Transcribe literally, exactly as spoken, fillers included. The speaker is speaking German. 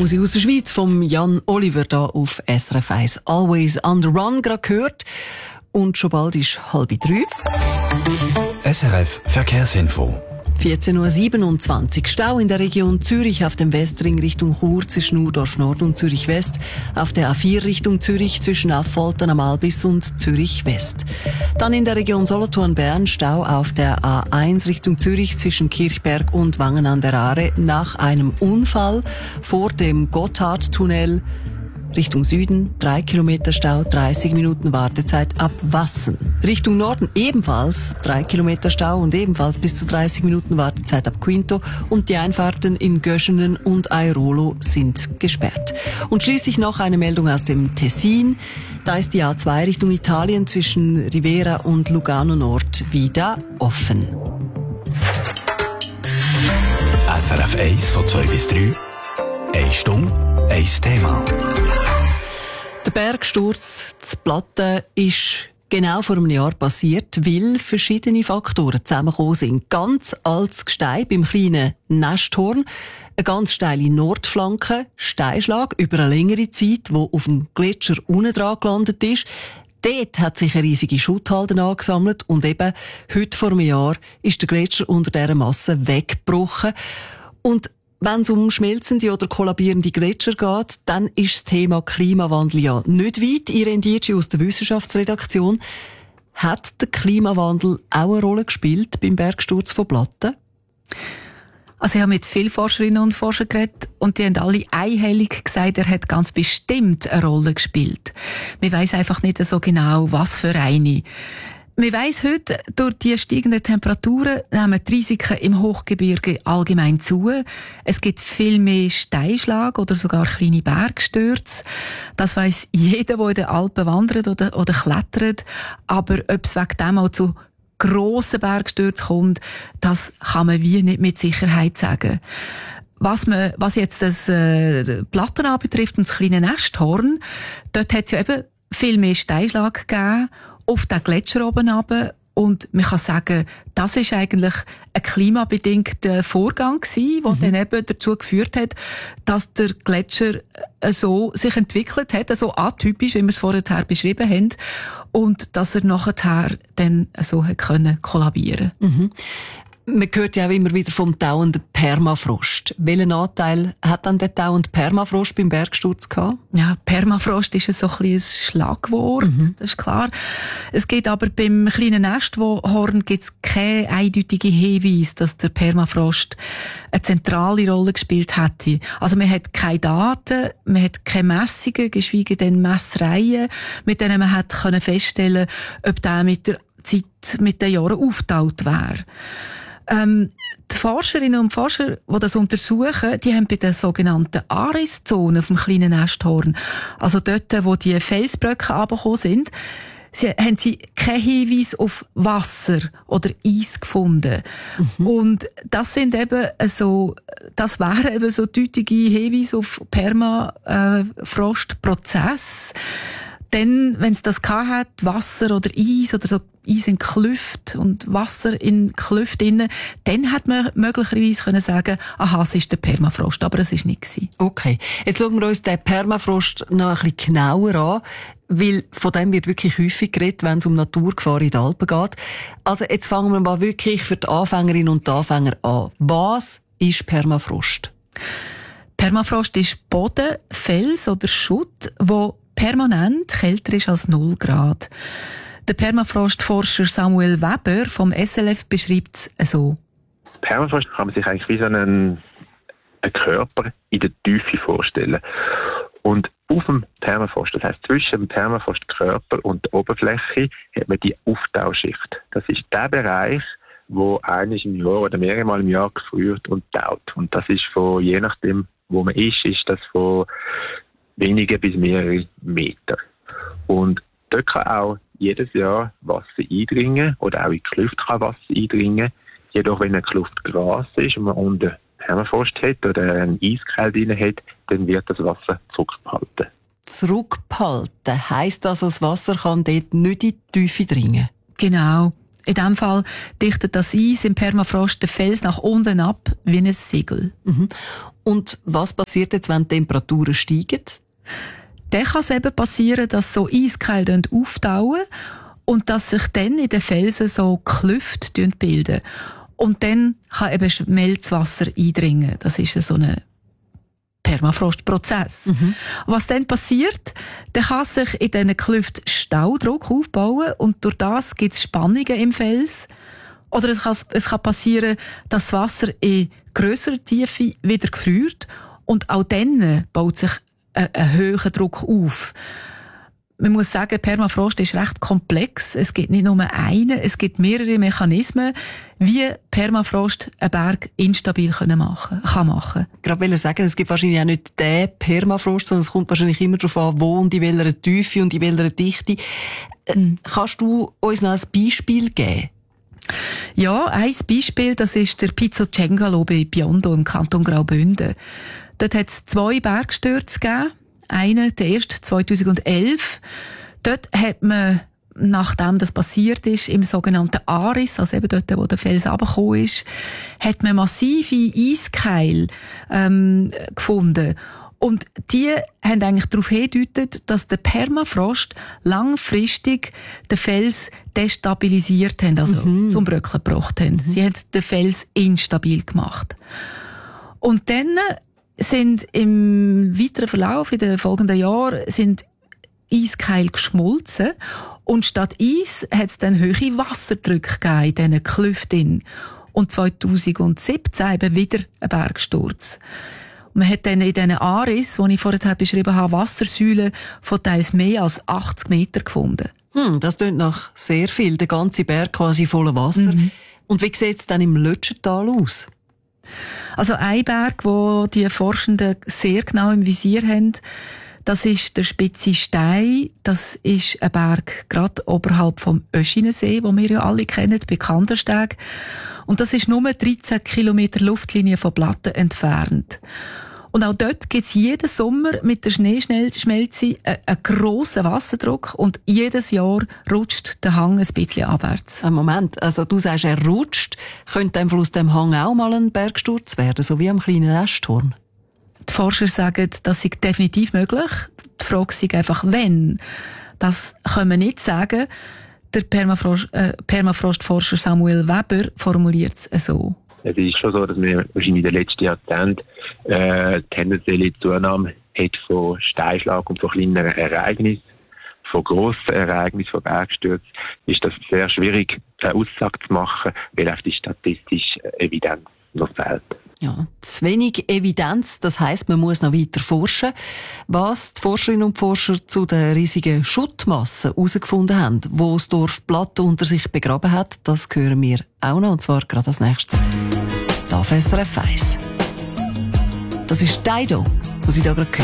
Musik aus der Schweiz vom Jan Oliver da auf S R F eins. Always on the Run gerade gehört. Und schon bald ist halb drei. S R F Verkehrsinfo. vierzehn Uhr siebenundzwanzig. Stau in der Region Zürich auf dem Westring Richtung Chur zwischen Urdorf Nord und Zürich West. Auf der A vier Richtung Zürich zwischen Affoltern am Albis und Zürich West. Dann in der Region Solothurn-Bern Stau auf der A eins Richtung Zürich zwischen Kirchberg und Wangen an der Aare nach einem Unfall vor dem Gotthardtunnel. Richtung Süden, drei Kilometer Stau, dreißig Minuten Wartezeit ab Wassen. Richtung Norden ebenfalls drei Kilometer Stau und ebenfalls bis zu dreißig Minuten Wartezeit ab Quinto. Und die Einfahrten in Göschenen und Airolo sind gesperrt. Und schließlich noch eine Meldung aus dem Tessin. Da ist die A zwei Richtung Italien zwischen Rivera und Lugano Nord wieder offen. S R F eins von zwei bis drei. Eine Stunde, ein Thema. Der Bergsturz zu Platten ist genau vor einem Jahr passiert, weil verschiedene Faktoren zusammengekommen sind. Ganz altes Gestein beim kleinen Nesthorn, eine ganz steile Nordflanke, Steinschlag über eine längere Zeit, wo auf dem Gletscher unten dran gelandet ist. Dort hat sich eine riesige Schutthalde angesammelt und eben heute vor einem Jahr ist der Gletscher unter dieser Masse weggebrochen. Und wenn es um schmelzende oder kollabierende Gletscher geht, dann ist das Thema Klimawandel ja nicht weit. Irene Dietschi aus der Wissenschaftsredaktion. Hat der Klimawandel auch eine Rolle gespielt beim Bergsturz von Platten? Also ich habe mit vielen Forscherinnen und Forschern geredet und die haben alle einhellig gesagt, er hat ganz bestimmt eine Rolle gespielt. Man weiss einfach nicht so genau, was für eine. Man weiss heute, durch die steigenden Temperaturen nehmen die Risiken im Hochgebirge allgemein zu. Es gibt viel mehr Steinschlag oder sogar kleine Bergstürze. Das weiss jeder, der in den Alpen wandert oder, oder klettert. Aber ob es wegen dem auch zu grossen Bergstürzen kommt, das kann man wie nicht mit Sicherheit sagen. Was, man, was jetzt das äh, Platten anbetrifft und das kleine Nesthorn, dort hat es ja eben viel mehr Steinschlag gegeben auf den Gletscher oben runter. Und man kann sagen, das ist eigentlich ein klimabedingter Vorgang gewesen, der mhm. dann eben dazu geführt hat, dass der Gletscher so sich entwickelt hat, so atypisch, wie wir es vorher beschrieben haben, und dass er nachher dann so hat können kollabieren. Mhm. Man hört ja auch immer wieder vom dauernden Permafrost. Welchen Anteil hat dann der dauernde Permafrost beim Bergsturz gehabt? Ja, Permafrost ist so ein bisschen ein Schlagwort, mhm. das ist klar. Es geht aber beim kleinen Nesthorn gibt's keine eindeutige Hinweise, dass der Permafrost eine zentrale Rolle gespielt hätte. Also man hat keine Daten, man hat keine Messungen, geschweige denn Messreihen, mit denen man hat können feststellen, ob der mit der Zeit, mit den Jahren aufgetaut wäre. Ähm, die Forscherinnen und Forscher, die das untersuchen, die haben bei den sogenannten Ariszonen auf dem kleinen Nesthorn, also dort, wo die Felsblöcke runtergekommen sind, sie, haben sie keinen Hinweis auf Wasser oder Eis gefunden. Mhm. Und das sind eben so, das wären eben so deutliche Hinweise auf Permafrostprozess. Denn, wenn es das gehabt hat, Wasser oder Eis oder so Eis in Klüft und Wasser in Klüft innen, dann hat man möglicherweise können sagen, aha, es ist der Permafrost, aber es ist nicht gewesen. Okay. Jetzt schauen wir uns den Permafrost noch ein bisschen genauer an, weil von dem wird wirklich häufig geredet, wenn es um Naturgefahr in den Alpen geht. Also, jetzt fangen wir mal wirklich für die Anfängerinnen und die Anfänger an. Was ist Permafrost? Permafrost ist Boden, Fels oder Schutt, wo permanent kälter ist als null Grad. Der Permafrostforscher Samuel Weber vom S L F beschreibt es so. Permafrost kann man sich eigentlich wie so einen, einen Körper in der Tiefe vorstellen. Und auf dem Permafrost, das heisst zwischen dem Permafrostkörper und der Oberfläche, hat man die Auftauschicht. Das ist der Bereich, wo einiges im Jahr oder mehrere im Jahr gefriert und taut. Und das ist von, je nachdem, wo man ist, ist das von wenige bis mehrere Meter. Und dort kann auch jedes Jahr Wasser eindringen oder auch in die Kluft kann Wasser eindringen. Jedoch, wenn eine Kluft Gras ist und man unten Permafrost hat oder einen Eiskeil drin hat, dann wird das Wasser zurückgehalten. Zurückgehalten heisst also, das Wasser kann dort nicht in die Tiefe dringen? Genau. In diesem Fall dichtet das Eis im Permafrost den Fels nach unten ab wie ein Segel. Mhm. Und was passiert jetzt, wenn die Temperaturen steigen? Dann kann es eben passieren, dass so Eiskeile auftauen und dass sich dann in den Felsen so Klüfte bilden. Und dann kann eben Schmelzwasser eindringen. Das ist so ein Permafrostprozess. Mhm. Was dann passiert, dann kann sich in diesen Klüften Staudruck aufbauen und durch das gibt es Spannungen im Fels. Oder es kann, es kann passieren, dass das Wasser in grösserer Tiefe wieder gefriert und auch dann baut sich ein, ein höherer Druck auf. Man muss sagen, Permafrost ist recht komplex. Es gibt nicht nur einen, es gibt mehrere Mechanismen, wie Permafrost einen Berg instabil können machen, kann machen. Gerade will ich sagen, es gibt wahrscheinlich auch nicht den Permafrost, sondern es kommt wahrscheinlich immer darauf an, wo und in welcher Tiefe und in welcher Dichte. Mhm. Kannst du uns noch ein Beispiel geben? Ja, ein Beispiel, das ist der Pizzo Cengalo bei Biondo im Kanton Graubünden. Dort hat es zwei Bergstürze gegeben. Einen, der erste zweitausendelf. Dort hat man, nachdem das passiert ist, im sogenannten Aris, also eben dort, wo der Fels runtergekommen ist, hat man massive Eiskeile ähm, gefunden. Und die haben eigentlich darauf hingedeutet, dass der Permafrost langfristig den Fels destabilisiert haben, also mhm. zum Bröckeln gebracht haben. Mhm. Sie haben den Fels instabil gemacht. Und dann sind im weiteren Verlauf in den folgenden Jahren sind Eiskeile geschmolzen und statt Eis hat es dann hohe Wasserdrücke gegeben in diesen Klüften. Und zweitausendsiebzehn eben wieder ein Bergsturz. Man hat dann in diesen Aris, die ich vorher beschrieben habe, Wassersäulen von teils mehr als achtzig Meter gefunden. Hm, das klingt nach sehr viel, der ganze Berg quasi voller Wasser. Mhm. Und wie sieht es dann im Lötschental aus? Also ein Berg, wo die Forschenden sehr genau im Visier haben, das ist der Spitzi Stein. Das ist ein Berg gerade oberhalb vom Öschinensee, den wir ja alle kennen, bei Kandersteg. Und das ist nur dreizehn Kilometer Luftlinie von Platten entfernt. Und auch dort gibt es jeden Sommer mit der Schneeschmelze einen grossen Wasserdruck und jedes Jahr rutscht der Hang ein bisschen abwärts. Moment, also du sagst, er rutscht. Könnte einfach aus dem Hang auch mal ein Bergsturz werden, so wie am kleinen Eschtorn? Die Forscher sagen, das ist definitiv möglich. Die Frage ist einfach, wenn. Das können wir nicht sagen. Der Permafrost, äh, Permafrostforscher Samuel Weber formuliert es so. Es ist schon so, dass wir wahrscheinlich in den letzten Jahrzehnten äh, tendenzielle Zunahme hat von Steinschlag und von kleineren Ereignissen, von grossen Ereignissen, von Bergstürzen, ist das sehr schwierig, eine Aussage zu machen, weil auf die statistische Evidenz noch fehlt. Ja, zu wenig Evidenz, das heisst, man muss noch weiter forschen. Was die Forscherinnen und Forscher zu den riesigen Schuttmassen herausgefunden haben, wo das Dorf Platte unter sich begraben hat, das hören wir auch noch, und zwar gerade als nächstes. Da auf S R F eins. Das ist Dido, was ich da gerade